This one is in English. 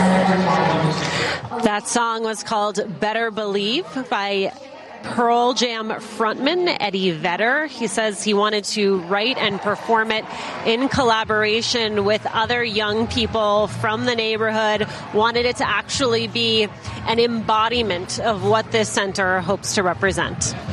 That song was called Better Believe by Pearl Jam frontman Eddie Vedder. He says he wanted to write and perform it in collaboration with other young people from the neighborhood, wanted it to actually be an embodiment of what this center hopes to represent.